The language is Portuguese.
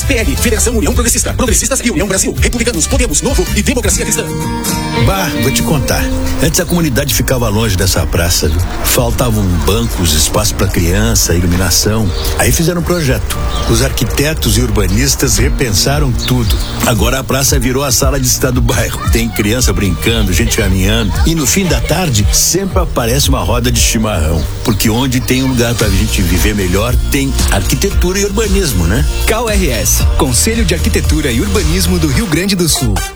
PL, Federação União Progressista, Progressistas e União Brasil, Republicanos, Podemos, Novo e Democracia Cristã. Bah, vou te contar. Antes a comunidade ficava longe dessa praça, viu? Faltavam bancos, espaço para criança, iluminação. Aí fizeram um projeto. Os arquitetos e urbanistas repensaram tudo. Agora a praça virou a sala de estar do bairro. Tem criança brincando, gente caminhando. E no fim da tarde sempre aparece uma roda de chimarrão. Porque onde tem um lugar pra gente viver melhor, tem arquitetura e urbanismo, né? KRS, Conselho de Arquitetura e Urbanismo do Rio Grande do Sul.